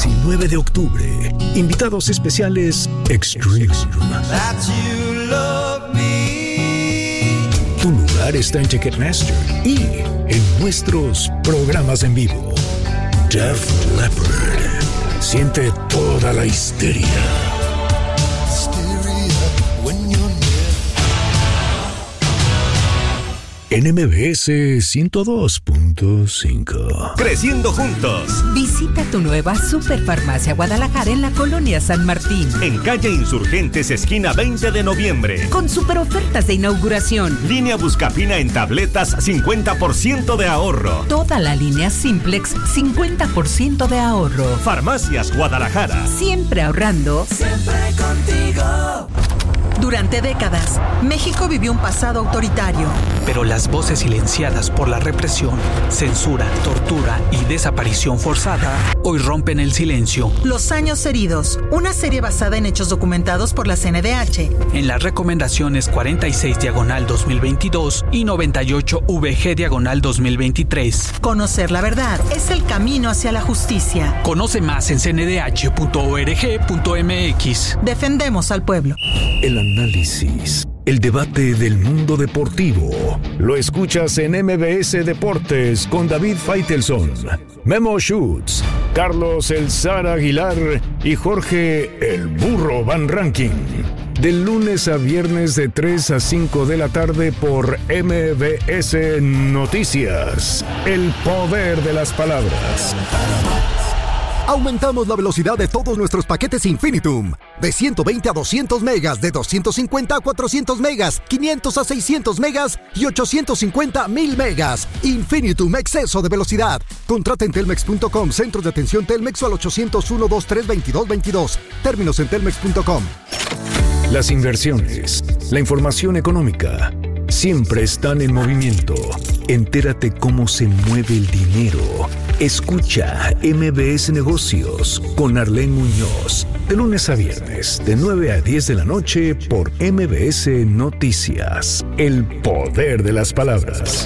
19 de octubre. Invitados especiales Extreme. Tu lugar está en Ticketmaster y en nuestros programas en vivo. Def Leppard. Siente toda la histeria. NMBS 102.5. Creciendo juntos. Visita tu nueva Superfarmacia Guadalajara en la Colonia San Martín. En calle Insurgentes, esquina 20 de noviembre. Con super ofertas de inauguración. Línea Buscapina en tabletas, 50% de ahorro. Toda la línea Simplex, 50% de ahorro. Farmacias Guadalajara. Siempre ahorrando. Siempre contigo. Durante décadas, México vivió un pasado autoritario. Pero las voces silenciadas por la represión, censura, tortura y desaparición forzada hoy rompen el silencio. Los años heridos, una serie basada en hechos documentados por la CNDH. En las recomendaciones 46/2022 y 98/VG/2023. Conocer la verdad es el camino hacia la justicia. Conoce más en cndh.org.mx. Defendemos al pueblo. El análisis, el debate del mundo deportivo. Lo escuchas en MBS Deportes con David Faitelson, Memo Schutz, Carlos El Zar Aguilar y Jorge El Burro Van Ranking. De lunes a viernes de 3 a 5 de la tarde por MBS Noticias. El poder de las palabras. Aumentamos la velocidad de todos nuestros paquetes Infinitum. De 120 a 200 megas, de 250 a 400 megas, 500 a 600 megas y 850 a 1000 megas. Infinitum, exceso de velocidad. Contrata en telmex.com, centros de atención Telmex o al 801-2322-22. Términos en telmex.com. Las inversiones, la información económica, siempre están en movimiento. Entérate cómo se mueve el dinero. Escucha MBS Negocios con Arlene Muñoz. De lunes a viernes, de 9 a 10 de la noche por MBS Noticias. El poder de las palabras.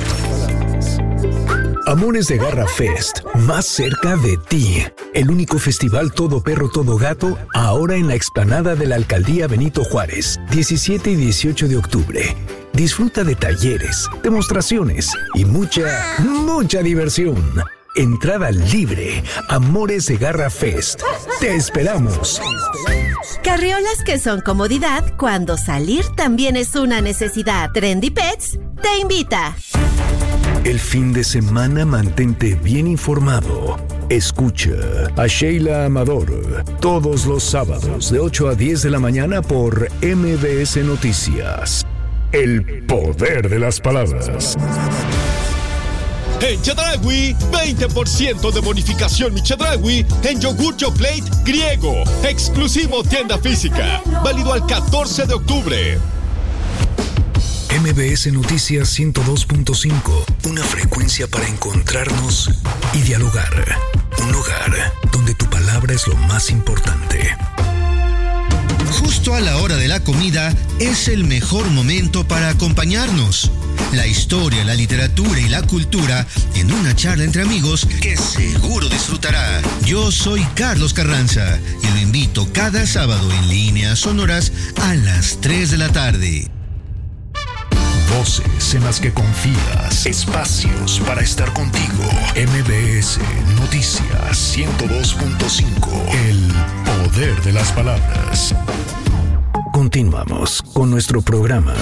Amores de Garra Fest, más cerca de ti. El único festival todo perro, todo gato, ahora en la explanada de la Alcaldía Benito Juárez, 17 y 18 de octubre. Disfruta de talleres, demostraciones y mucha diversión. Entrada libre. Amores de Garra Fest. Te esperamos. Carriolas que son comodidad cuando salir también es una necesidad. Trendy Pets te invita. El fin de semana mantente bien informado. Escucha a Sheila Amador todos los sábados de 8 a 10 de la mañana por MBS Noticias. El poder de las palabras. En Chedraui, 20% de bonificación mi Chedraui en yogur Yoplait griego. Exclusivo tienda física. Válido al 14 de octubre. MBS Noticias 102.5. Una frecuencia para encontrarnos y dialogar. Un lugar donde tu palabra es lo más importante. Justo a la hora de la comida es el mejor momento para acompañarnos. La historia, la literatura y la cultura en una charla entre amigos que seguro disfrutará. Yo soy Carlos Carranza y lo invito cada sábado en Líneas Sonoras a las 3 de la tarde. Voces en las que confías. Espacios para estar contigo. MBS Noticias 102.5. El poder de las palabras. Continuamos con nuestro programa.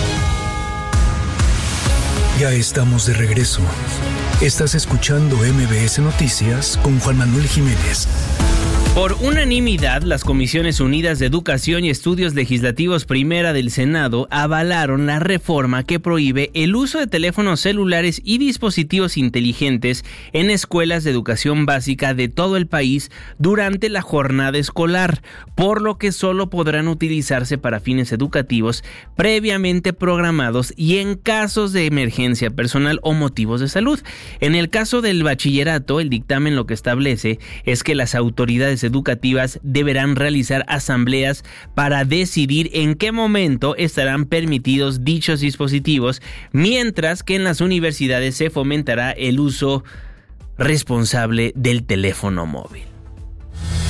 Ya estamos de regreso. Estás escuchando MBS Noticias con Juan Manuel Jiménez. Por unanimidad, las Comisiones Unidas de Educación y Estudios Legislativos Primera del Senado avalaron la reforma que prohíbe el uso de teléfonos celulares y dispositivos inteligentes en escuelas de educación básica de todo el país durante la jornada escolar, por lo que solo podrán utilizarse para fines educativos previamente programados y en casos de emergencia personal o motivos de salud. En el caso del bachillerato, el dictamen lo que establece es que las autoridades educativas deberán realizar asambleas para decidir en qué momento estarán permitidos dichos dispositivos, mientras que en las universidades se fomentará el uso responsable del teléfono móvil.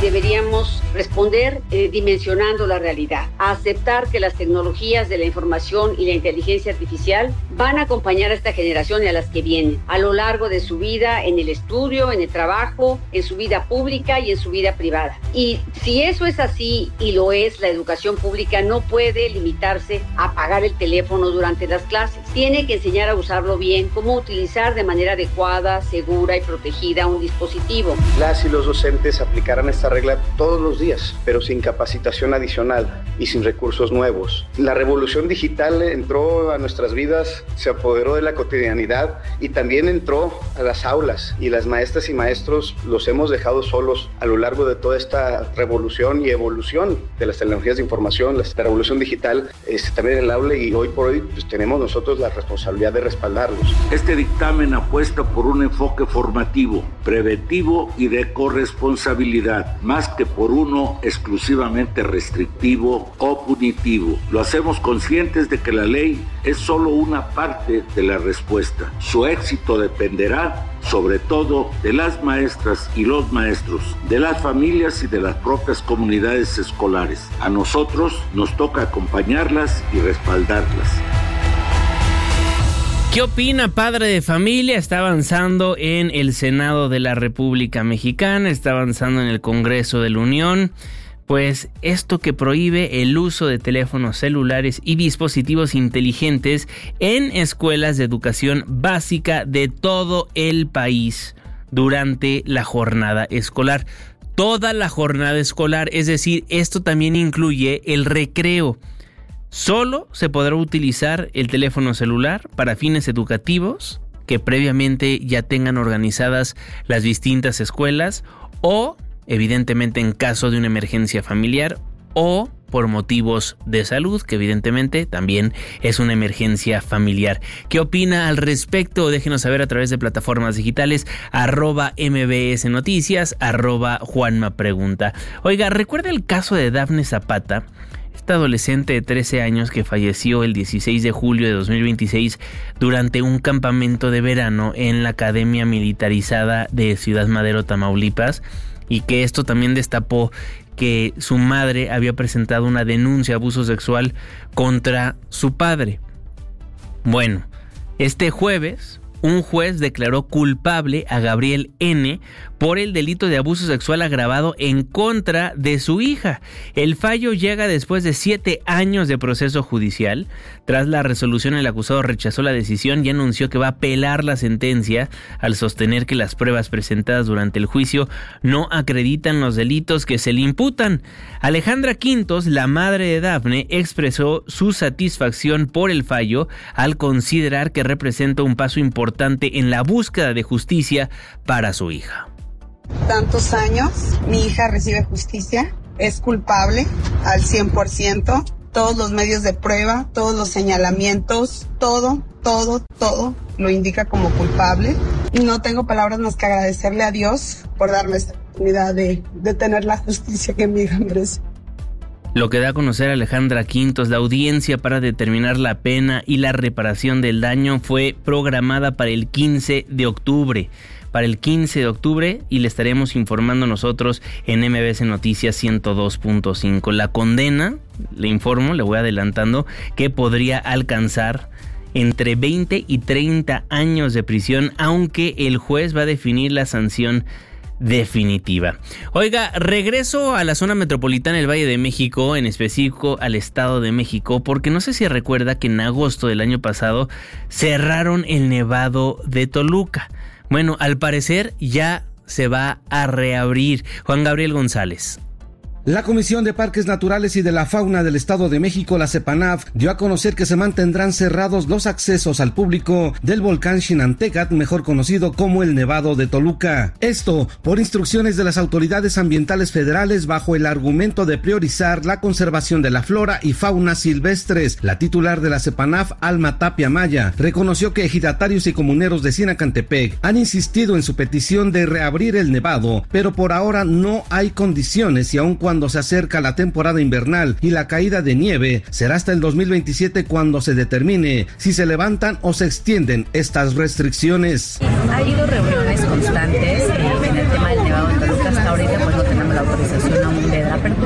deberíamos responder dimensionando la realidad, a aceptar que las tecnologías de la información y la inteligencia artificial van a acompañar a esta generación y a las que vienen a lo largo de su vida, en el estudio, en el trabajo, en su vida pública y en su vida privada. Y si eso es así, y lo es, la educación pública no puede limitarse a apagar el teléfono durante las clases. Tiene que enseñar a usarlo bien, cómo utilizar de manera adecuada, segura y protegida un dispositivo. Las y los docentes aplicarán esta regla todos los días, pero sin capacitación adicional y sin recursos nuevos. La revolución digital entró a nuestras vidas, se apoderó de la cotidianidad y también entró a las aulas, y las maestras y maestros los hemos dejado solos a lo largo de toda esta revolución y evolución de las tecnologías de información, la revolución digital, también en el aula, y hoy por hoy pues, tenemos nosotros la responsabilidad de respaldarlos. Este dictamen apuesta por un enfoque formativo, preventivo y de corresponsabilidad, más que por uno exclusivamente restrictivo o punitivo. Lo hacemos conscientes de que la ley es solo una parte de la respuesta. Su éxito dependerá sobre todo de las maestras y los maestros, de las familias y de las propias comunidades escolares. A nosotros nos toca acompañarlas y respaldarlas. ¿Qué opina padre de familia? Está avanzando en el Senado de la República Mexicana, está avanzando en el Congreso de la Unión. Pues esto que prohíbe el uso de teléfonos celulares y dispositivos inteligentes en escuelas de educación básica de todo el país durante la jornada escolar. Toda la jornada escolar, es decir, esto también incluye el recreo. Solo se podrá utilizar el teléfono celular para fines educativos que previamente ya tengan organizadas las distintas escuelas, o evidentemente en caso de una emergencia familiar, o por motivos de salud, que evidentemente también es una emergencia familiar. ¿Qué opina al respecto? Déjenos saber a través de plataformas digitales, @MBS Noticias, @Juanma Pregunta. Oiga, ¿recuerda el caso de Dafne Zapata? Esta adolescente de 13 años que falleció el 16 de julio de 2026 durante un campamento de verano en la Academia Militarizada de Ciudad Madero, Tamaulipas, y que esto también destapó que su madre había presentado una denuncia de abuso sexual contra su padre. Bueno, este jueves un juez declaró culpable a Gabriel N. por el delito de abuso sexual agravado en contra de su hija. El fallo llega después de 7 años de proceso judicial. Tras la resolución, el acusado rechazó la decisión y anunció que va a apelar la sentencia al sostener que las pruebas presentadas durante el juicio no acreditan los delitos que se le imputan. Alejandra Quintos, la madre de Dafne, expresó su satisfacción por el fallo al considerar que representa un paso importante en la búsqueda de justicia para su hija. Tantos años, mi hija recibe justicia, es culpable al 100%, todos los medios de prueba, todos los señalamientos, todo lo indica como culpable. No tengo palabras más que agradecerle a Dios por darme esta oportunidad de tener la justicia que mi hija merece. Lo que da a conocer Alejandra Quintos, la audiencia para determinar la pena y la reparación del daño fue programada para el 15 de octubre. Y le estaremos informando nosotros en MBS Noticias 102.5. La condena, le informo, le voy adelantando, que podría alcanzar entre 20 y 30 años de prisión, aunque el juez va a definir la sanción definitiva. Oiga, regreso a la zona metropolitana del Valle de México, en específico al Estado de México, porque no sé si recuerda que en agosto del año pasado cerraron el Nevado de Toluca. Bueno, al parecer ya se va a reabrir. Juan Gabriel González. La Comisión de Parques Naturales y de la Fauna del Estado de México, la CEPANAF, dio a conocer que se mantendrán cerrados los accesos al público del volcán Xinantecat, mejor conocido como el Nevado de Toluca. Esto por instrucciones de las autoridades ambientales federales bajo el argumento de priorizar la conservación de la flora y fauna silvestres. La titular de la CEPANAF, Alma Tapia Maya, reconoció que ejidatarios y comuneros de Sinacantepec han insistido en su petición de reabrir el nevado, pero por ahora no hay condiciones, y aun cuando se acerca la temporada invernal y la caída de nieve, será hasta el 2027 cuando se determine si se levantan o se extienden estas restricciones. Ha habido reuniones constantes en el tema del Nevado de Toluca. Hasta ahorita pues no tenemos la autorización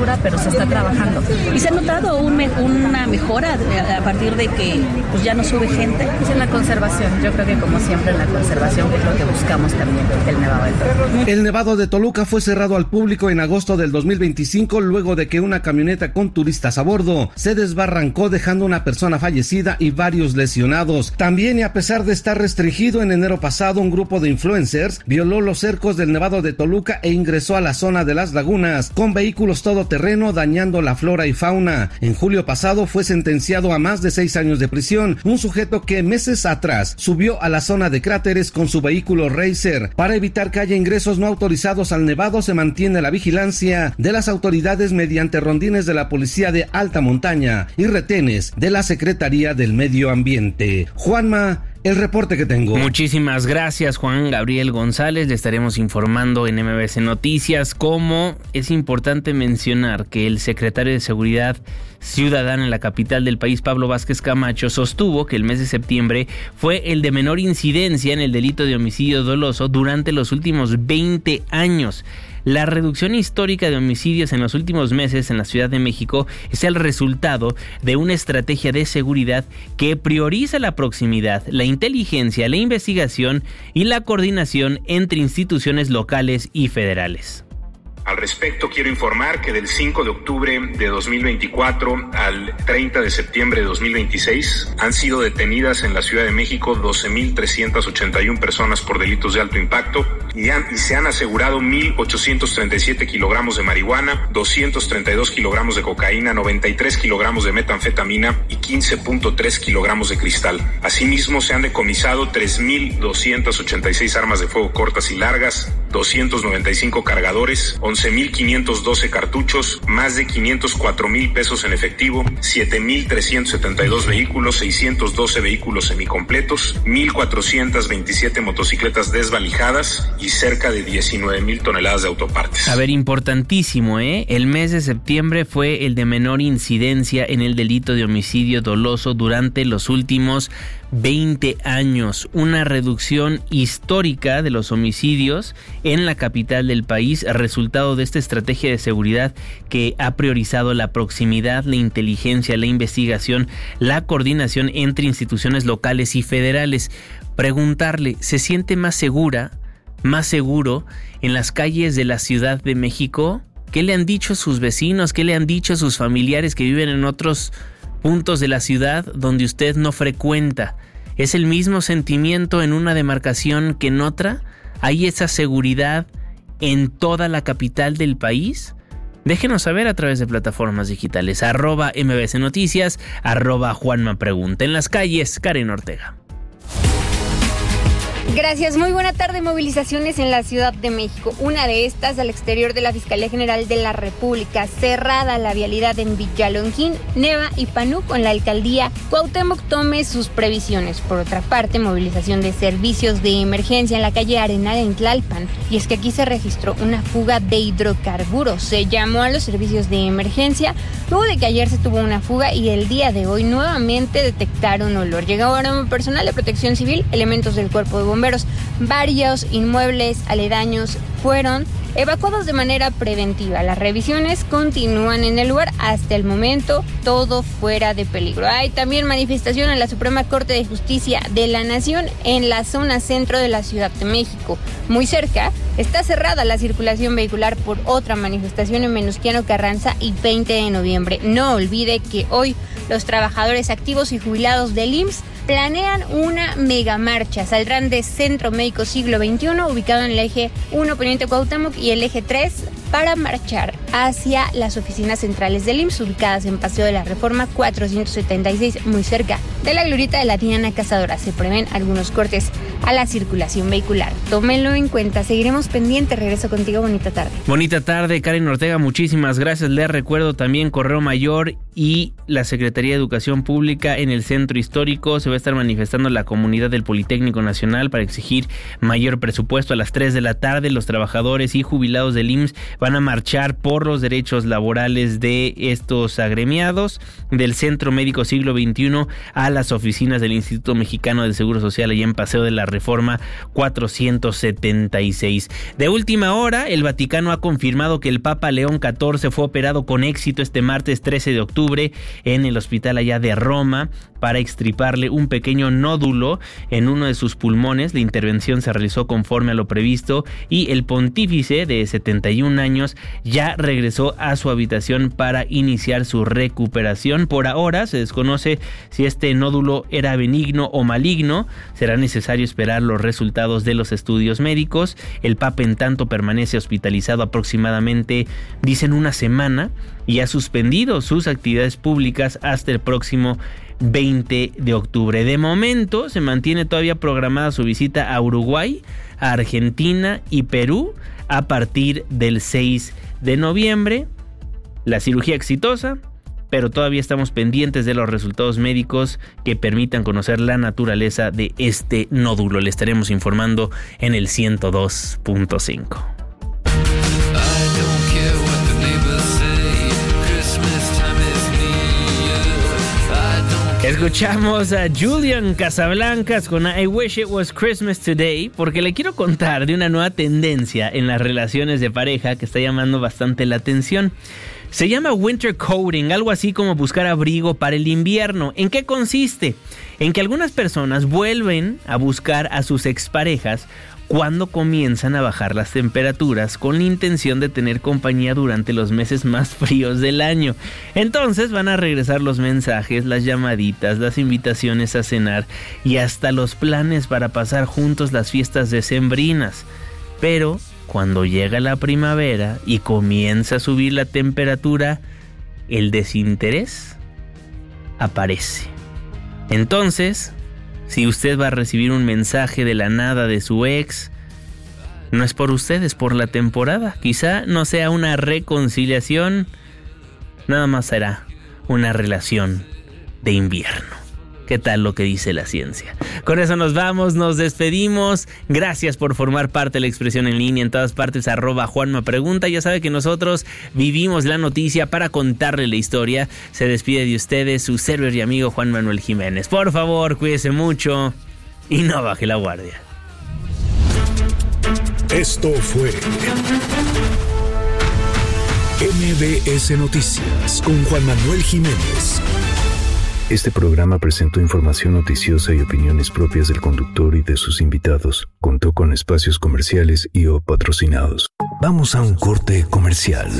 hora, pero se está trabajando. Y se ha notado una mejora a partir de que pues ya no sube gente. Es en la conservación, yo creo que como siempre en la conservación, que es lo que buscamos también del Nevado de Toluca. El Nevado de Toluca fue cerrado al público en agosto del 2025 luego de que una camioneta con turistas a bordo se desbarrancó dejando una persona fallecida y varios lesionados. También, y a pesar de estar restringido, en enero pasado un grupo de influencers violó los cercos del Nevado de Toluca e ingresó a la zona de las lagunas con vehículos todoterreno dañando la flora y fauna. En julio pasado fue sentenciado a más de 6 años de prisión un sujeto que meses atrás subió a la zona de cráteres con su vehículo Racer. Para evitar que haya ingresos no autorizados al Nevado, se mantiene la vigilancia de las autoridades mediante rondines de la Policía de Alta Montaña y retenes de la Secretaría del Medio Ambiente. Juanma, el reporte que tengo. Muchísimas gracias, Juan Gabriel González. Le estaremos informando en MBS Noticias. Como es importante mencionar que el secretario de Seguridad Ciudadana en la capital del país, Pablo Vázquez Camacho, sostuvo que el mes de septiembre fue el de menor incidencia en el delito de homicidio doloso durante los últimos 20 años. La reducción histórica de homicidios en los últimos meses en la Ciudad de México es el resultado de una estrategia de seguridad que prioriza la proximidad, la inteligencia, la investigación y la coordinación entre instituciones locales y federales. Al respecto, quiero informar que del 5 de octubre de 2024 al 30 de septiembre de 2026 han sido detenidas en la Ciudad de México 12,381 personas por delitos de alto impacto y se han asegurado 1,837 kilogramos de marihuana, 232 kilogramos de cocaína, 93 kilogramos de metanfetamina y 15,3 kilogramos de cristal. Asimismo, se han decomisado 3,286 armas de fuego cortas y largas, 295 cargadores, 11,512 cartuchos, más de 504,000 pesos en efectivo, 7,372 vehículos, 612 vehículos semicompletos, 1,427 motocicletas desvalijadas y cerca de 19,000 toneladas de autopartes. A ver, importantísimo, el mes de septiembre fue el de menor incidencia en el delito de homicidio doloso durante los últimos 20 años, una reducción histórica de los homicidios en la capital del país, resultado de esta estrategia de seguridad que ha priorizado la proximidad, la inteligencia, la investigación, la coordinación entre instituciones locales y federales. Preguntarle, ¿se siente más segura, más seguro en las calles de la Ciudad de México? ¿Qué le han dicho sus vecinos? ¿Qué le han dicho sus familiares que viven en otros puntos de la ciudad donde usted no frecuenta? ¿Es el mismo sentimiento en una demarcación que en otra? ¿Hay esa seguridad en toda la capital del país? Déjenos saber a través de plataformas digitales, @MBS Noticias, @Juanma Pregunta. En las calles, Karen Ortega. Gracias, muy buena tarde. Movilizaciones en la Ciudad de México. Una de estas al exterior de la Fiscalía General de la República. Cerrada la vialidad en Villalongín, Neva y Panuco en la alcaldía. Cuauhtémoc tome sus previsiones. Por otra parte, movilización de servicios de emergencia en la calle Arenal en Tlalpan. Y es que aquí se registró una fuga de hidrocarburos. Se llamó a los servicios de emergencia luego de que ayer se tuvo una fuga y el día de hoy nuevamente detectaron olor. Llegaron personal de Protección Civil, elementos del Cuerpo de Bomberos. Varios inmuebles aledaños fueron evacuados de manera preventiva. Las revisiones continúan en el lugar. Hasta el momento, todo fuera de peligro. Hay también manifestación en la Suprema Corte de Justicia de la Nación en la zona centro de la Ciudad de México. Muy cerca está cerrada la circulación vehicular por otra manifestación en Venustiano Carranza y 20 de noviembre. No olvide que hoy los trabajadores activos y jubilados del IMSS planean una megamarcha. Saldrán de Centro Médico Siglo XXI, ubicado en el eje 1 Poniente Cuauhtémoc, y el eje 3 para marchar hacia las oficinas centrales del IMSS, ubicadas en Paseo de la Reforma 476, muy cerca de la glorieta de la Diana Cazadora. Se prevén algunos cortes a la circulación vehicular. Tómenlo en cuenta, seguiremos pendientes. Regreso contigo, bonita tarde. Bonita tarde, Karen Ortega, muchísimas gracias. Les recuerdo también Correo Mayor y la Secretaría de Educación Pública en el Centro Histórico. Se va a estar manifestando la comunidad del Politécnico Nacional para exigir mayor presupuesto. A las 3 de la tarde, los trabajadores y jubilados del IMSS van a marchar por los derechos laborales de estos agremiados, del Centro Médico Siglo XXI a las oficinas del Instituto Mexicano del Seguro Social allá en Paseo de la reforma 476. De última hora, el Vaticano ha confirmado que el Papa León XIV fue operado con éxito este martes 13 de octubre en el hospital allá de Roma para extirparle un pequeño nódulo en uno de sus pulmones. La intervención se realizó conforme a lo previsto y el pontífice de 71 años ya regresó a su habitación para iniciar su recuperación. Por ahora se desconoce si este nódulo era benigno o maligno. Será necesario esperar los resultados de los estudios médicos. El Papa en tanto permanece hospitalizado aproximadamente, dicen, una semana y ha suspendido sus actividades públicas hasta el próximo 20 de octubre. De momento se mantiene todavía programada su visita a Uruguay, a Argentina y Perú a partir del 6 de noviembre. La cirugía exitosa, pero todavía estamos pendientes de los resultados médicos que permitan conocer la naturaleza de este nódulo. Le estaremos informando en el 102.5. Escuchamos a Julian Casablancas con I Wish It Was Christmas Today, porque le quiero contar de una nueva tendencia en las relaciones de pareja que está llamando bastante la atención. Se llama winter coating, algo así como buscar abrigo para el invierno. ¿En qué consiste? En que algunas personas vuelven a buscar a sus exparejas cuando comienzan a bajar las temperaturas con la intención de tener compañía durante los meses más fríos del año. Entonces van a regresar los mensajes, las llamaditas, las invitaciones a cenar y hasta los planes para pasar juntos las fiestas decembrinas. Pero cuando llega la primavera y comienza a subir la temperatura, el desinterés aparece. Entonces, si usted va a recibir un mensaje de la nada de su ex, no es por usted, es por la temporada. Quizá no sea una reconciliación, nada más será una relación de invierno. ¿Qué tal lo que dice la ciencia? Con eso nos vamos, nos despedimos. Gracias por formar parte de la expresión en línea en todas partes, @JuanmaPregunta. Ya sabe que nosotros vivimos la noticia para contarle la historia. Se despide de ustedes su servidor y amigo Juan Manuel Jiménez. Por favor, cuídese mucho y no baje la guardia. Esto fue MBS Noticias con Juan Manuel Jiménez. Este programa presentó información noticiosa y opiniones propias del conductor y de sus invitados. Contó con espacios comerciales y o patrocinados. Vamos a un corte comercial.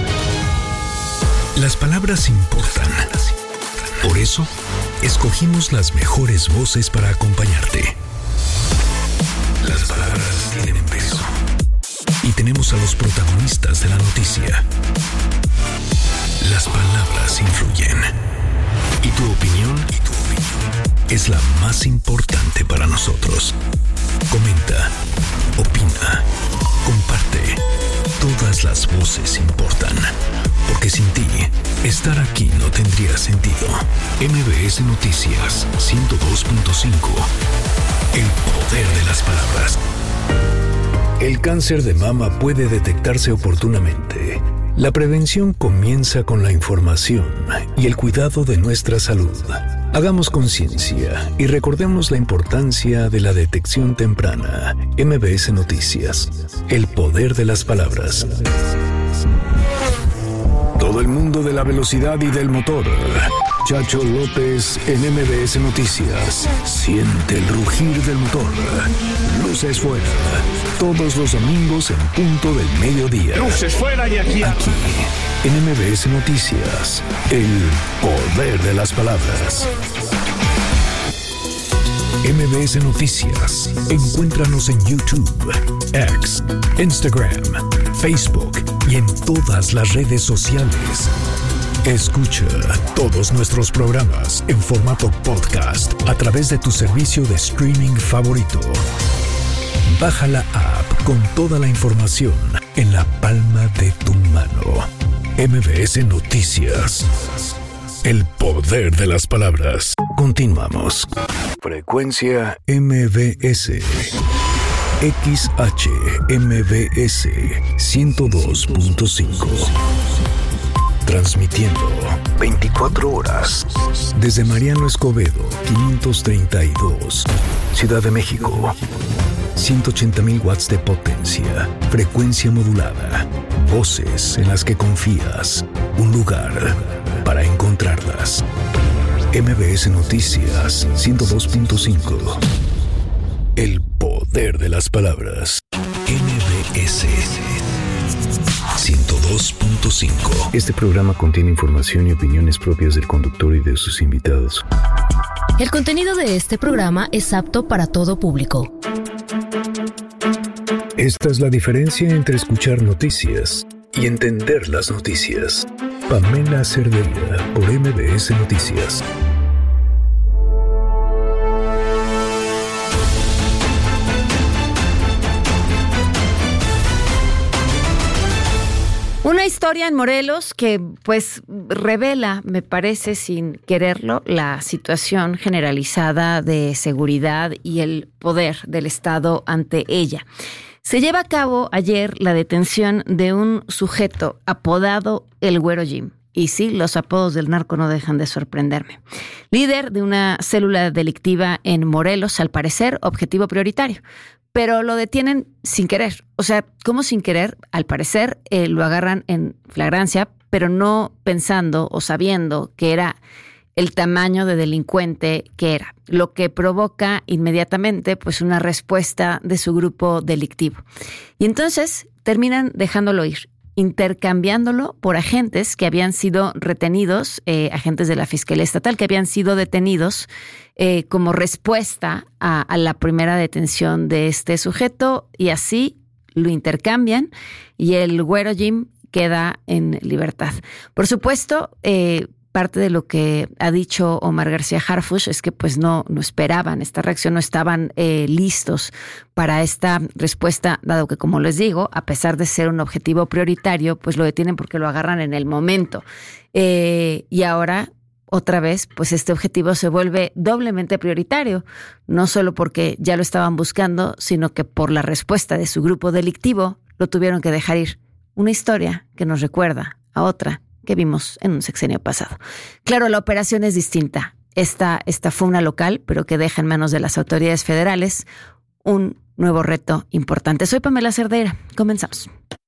Las palabras importan. Por eso, escogimos las mejores voces para acompañarte. Las palabras tienen peso. Y tenemos a los protagonistas de la noticia. Las palabras influyen. Y tu opinión es la más importante para nosotros. Comenta, opina, comparte. Todas las voces importan. Porque sin ti, estar aquí no tendría sentido. MBS Noticias 102.5. El poder de las palabras. El cáncer de mama puede detectarse oportunamente. La prevención comienza con la información y el cuidado de nuestra salud. Hagamos conciencia y recordemos la importancia de la detección temprana. MBS Noticias, el poder de las palabras. Todo el mundo de la velocidad y del motor. Chacho López en MBS Noticias. Siente el rugir del motor. Luces fuera. Todos los domingos en punto del mediodía. Luces fuera y aquí en MBS Noticias. El poder de las palabras. MBS Noticias. Encuéntranos en YouTube, X, Instagram, Facebook y en todas las redes sociales. Escucha todos nuestros programas en formato podcast a través de tu servicio de streaming favorito. Baja la app con toda la información en la palma de tu mano. MBS Noticias. El poder de las palabras. Continuamos. Frecuencia MBS. XHMBS 102.5. transmitiendo 24 horas desde Mariano Escobedo, 532, Ciudad de México. 180,000 watts de potencia, frecuencia modulada, voces en las que confías, un lugar para encontrarlas. MBS Noticias 102.5. El poder de las palabras. MBS 102.5. Este programa contiene información y opiniones propias del conductor y de sus invitados. El contenido de este programa es apto para todo público. Esta es la diferencia entre escuchar noticias y entender las noticias. Pamela Cerdeira, por MBS Noticias. Una historia en Morelos que pues revela, me parece sin quererlo, la situación generalizada de seguridad y el poder del Estado ante ella. Se lleva a cabo ayer la detención de un sujeto apodado El Güero Jim. Y sí, los apodos del narco no dejan de sorprenderme. Líder de una célula delictiva en Morelos, al parecer, objetivo prioritario. Pero lo detienen sin querer. O sea, ¿cómo sin querer? Al parecer lo agarran en flagrancia, pero no pensando o sabiendo que era el tamaño de delincuente que era, lo que provoca inmediatamente pues una respuesta de su grupo delictivo. Y entonces terminan dejándolo ir, intercambiándolo por agentes que habían sido retenidos, agentes de la Fiscalía Estatal que habían sido detenidos como respuesta a la primera detención de este sujeto, y así lo intercambian y el Güero Jim queda en libertad. Por supuesto, parte de lo que ha dicho Omar García Harfuch es que pues no esperaban esta reacción, no estaban listos para esta respuesta, dado que, como les digo, a pesar de ser un objetivo prioritario, pues lo detienen porque lo agarran en el momento. Y ahora, otra vez, pues este objetivo se vuelve doblemente prioritario, no solo porque ya lo estaban buscando, sino que por la respuesta de su grupo delictivo lo tuvieron que dejar ir. Una historia que nos recuerda a otra que vimos en un sexenio pasado. Claro, la operación es distinta. Esta fue una local, pero que deja en manos de las autoridades federales un nuevo reto importante. Soy Pamela Cerdeira. Comenzamos.